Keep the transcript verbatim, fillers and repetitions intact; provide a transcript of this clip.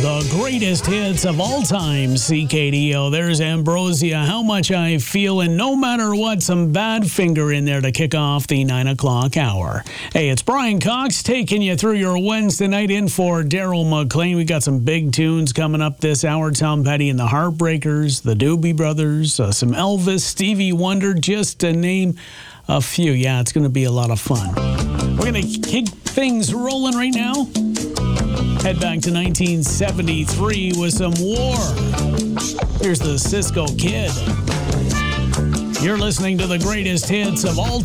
The greatest hits of all time, C K D O. There's Ambrosia, How Much I Feel, and no matter what, some Badfinger in there to kick off the nine o'clock hour. Hey, it's Brian Cox taking you through your Wednesday night in for Daryl McLean. We got some big tunes coming up this hour. Tom Petty and the Heartbreakers, the Doobie Brothers, uh, some Elvis, Stevie Wonder, just to name a few. Yeah, it's going to be a lot of fun. We're going to kick things rolling right now. Head back to nineteen seventy-three with some War. Here's the Cisco Kid. You're listening to the greatest hits of all